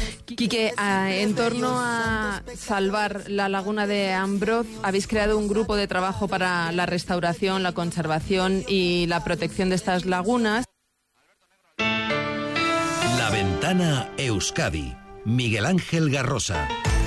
Quique, en torno a salvar la laguna de Ambroz, habéis creado un grupo de trabajo para la restauración, la conservación y la protección de estas lagunas. La Ventana Euskadi. Miguel Ángel Garrosa.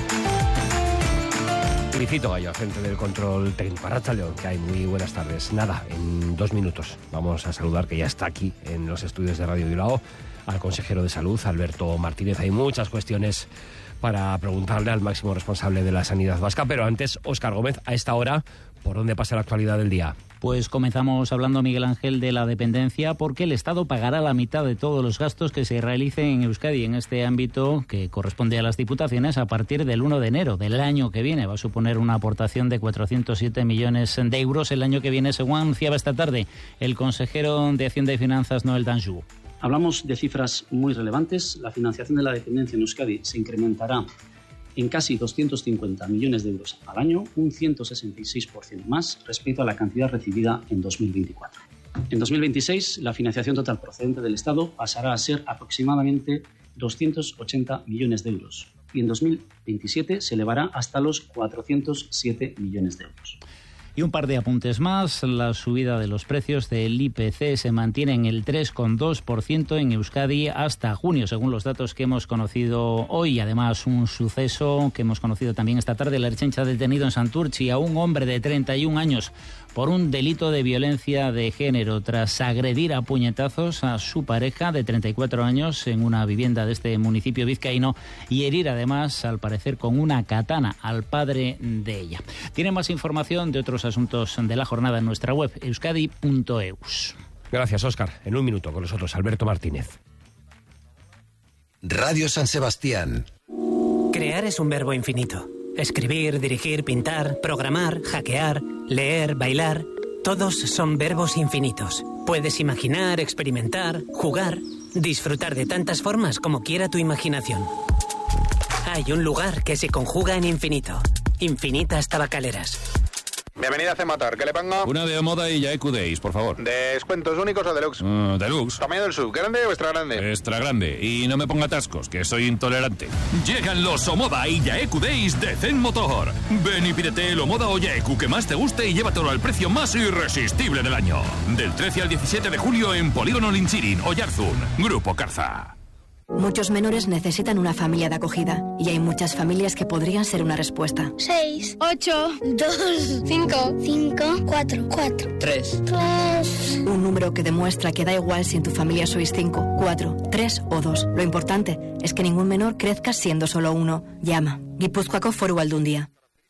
Felicito, Gallo, gente del control técnico. Arratsaldeon, que hay muy buenas tardes. Nada, en 2 minutos vamos a saludar, que ya está aquí en los estudios de Radio Bilbao, al consejero de Salud, Alberto Martínez. Hay muchas cuestiones para preguntarle al máximo responsable de la sanidad vasca, pero antes, Óscar Gómez, a esta hora, ¿por dónde pasa la actualidad del día? Pues comenzamos hablando, Miguel Ángel, de la dependencia, porque el Estado pagará la mitad de todos los gastos que se realicen en Euskadi en este ámbito, que corresponde a las diputaciones, a partir del 1 de enero del año que viene. Va a suponer una aportación de 407 millones de euros el año que viene, según anunciaba esta tarde el consejero de Hacienda y Finanzas, Noel Danjou. Hablamos de cifras muy relevantes. La financiación de la dependencia en Euskadi se incrementará en casi 250 millones de euros al año, un 166% más respecto a la cantidad recibida en 2024. En 2026, la financiación total procedente del Estado pasará a ser aproximadamente 280 millones de euros y en 2027 se elevará hasta los 407 millones de euros. Y un par de apuntes más. La subida de los precios del IPC se mantiene en el 3,2% en Euskadi hasta junio, según los datos que hemos conocido hoy. Además, un suceso que hemos conocido también esta tarde. La Ertzaintza ha detenido en Santurtzi a un hombre de 31 años por un delito de violencia de género tras agredir a puñetazos a su pareja de 34 años en una vivienda de este municipio vizcaíno y herir además, al parecer, con una katana al padre de ella. Tiene más información de otros asuntos de la jornada en nuestra web, euskadi.eus. Gracias, Óscar. En un minuto con nosotros, Alberto Martínez. Radio San Sebastián. Crear es un verbo infinito. Escribir, dirigir, pintar, programar, hackear, leer, bailar... todos son verbos infinitos. Puedes imaginar, experimentar, jugar, disfrutar de tantas formas como quiera tu imaginación. Hay un lugar que se conjuga en infinito. Infinitas Tabacaleras. Bienvenida a C-Motor, ¿qué le pongo? Una de moda y Yaeku Days, por favor. ¿Descuentos únicos o deluxe? Deluxe. ¿Tamaño del sub, grande o extra grande? Extra grande. Y no me ponga atascos, que soy intolerante. Llegan los Omoda y Yaeku Days de C-Motor. Ven y pídete el Omoda o Yaeku que más te guste y llévatelo al precio más irresistible del año. Del 13 al 17 de julio en Polígono Linchirin, Oyarzún. Grupo Carza. Muchos menores necesitan una familia de acogida y hay muchas familias que podrían ser una respuesta. 6, 8, 2, 5, 4, 3. Un número que demuestra que da igual si en tu familia sois 5, 4, 3 o 2. Lo importante es que ningún menor crezca siendo solo uno. Llama. Gipuzkoako Foru Aldundia.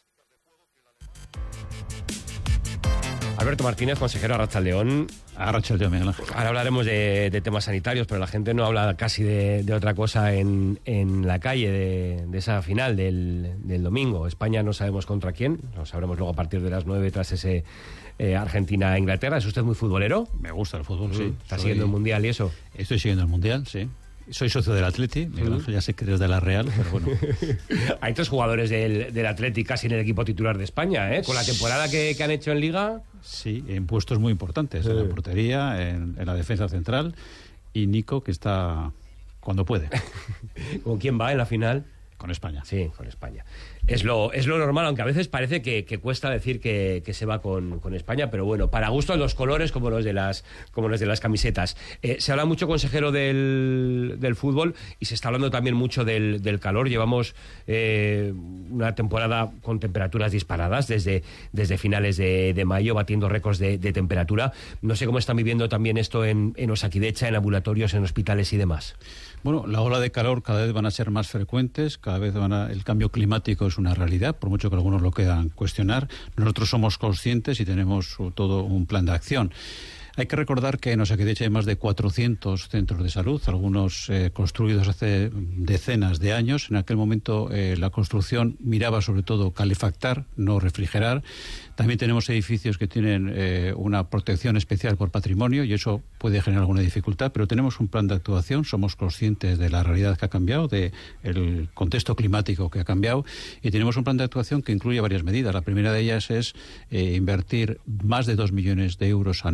Alberto Martínez, consejero, Arratsaldeon. Arratsaldeon, Miguel Ángel. Ahora hablaremos de temas sanitarios, pero la gente no habla casi de otra cosa en la calle de esa final del domingo. España no sabemos contra quién, lo sabremos luego a partir de las 9 tras ese Argentina-Inglaterra. ¿Es usted muy futbolero? Me gusta el fútbol, sí. ¿Está siguiendo el Mundial y eso? Estoy siguiendo el Mundial, sí. Soy socio del Atleti, Miguel Ángel, ya sé que eres de la Real, pero bueno. Hay 3 jugadores del Atleti casi en el equipo titular de España, ¿eh? Con la temporada que han hecho en Liga. Sí, en puestos muy importantes, en la portería, en la defensa central, y Nico, que está cuando puede. ¿Con quién va en la final? Con España. Sí, con España. Es lo normal, aunque a veces parece que cuesta decir que se va con España, pero bueno, para gustos los colores como los de las camisetas. Se habla mucho, consejero, del fútbol y se está hablando también mucho del calor. Llevamos una temporada con temperaturas disparadas desde finales de mayo, batiendo récords de temperatura. No sé cómo están viviendo también esto en Osakidecha, en ambulatorios, en hospitales y demás. Bueno, la ola de calor cada vez van a ser más frecuentes, cada vez el cambio climático es una realidad, por mucho que algunos lo quieran cuestionar. Nosotros somos conscientes y tenemos todo un plan de acción. Hay que recordar que en Osakidecha hay más de 400 centros de salud, algunos construidos hace decenas de años. En aquel momento la construcción miraba sobre todo calefactar, no refrigerar. También tenemos edificios que tienen una protección especial por patrimonio y eso puede generar alguna dificultad, pero tenemos un plan de actuación, somos conscientes de la realidad que ha cambiado, del contexto climático que ha cambiado y tenemos un plan de actuación que incluye varias medidas. La primera de ellas es invertir más de 2 millones de euros anuales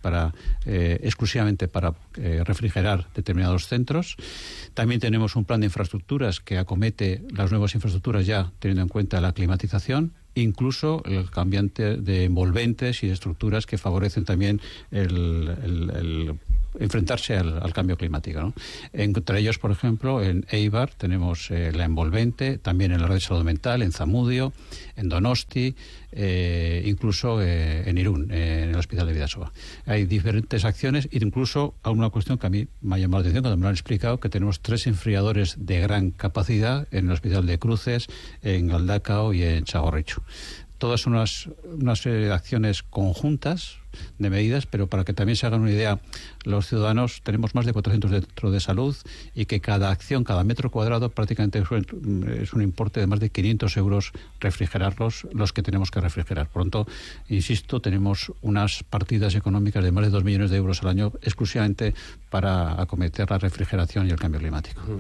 exclusivamente para refrigerar determinados centros. También tenemos un plan de infraestructuras que acomete las nuevas infraestructuras ya teniendo en cuenta la climatización, incluso el cambiante de envolventes y de estructuras que favorecen también el enfrentarse al cambio climático, ¿no? Entre ellos, por ejemplo, en Eibar tenemos la envolvente, también en la red de salud mental, en Zamudio, en Donosti, incluso en Irún, en el Hospital de Bidasoa. Hay diferentes acciones, incluso a una cuestión que a mí me ha llamado la atención cuando me lo han explicado, que tenemos 3 enfriadores de gran capacidad en el Hospital de Cruces, en Galdacao y en Txagorritxu. Todas son una serie de acciones conjuntas de medidas, pero para que también se hagan una idea los ciudadanos, tenemos más de 400 centros de salud y que cada acción, cada metro cuadrado prácticamente es un importe de más de 500 euros refrigerarlos, los que tenemos que refrigerar. Por lo tanto, insisto, tenemos unas partidas económicas de más de 2 millones de euros al año exclusivamente para acometer la refrigeración y el cambio climático.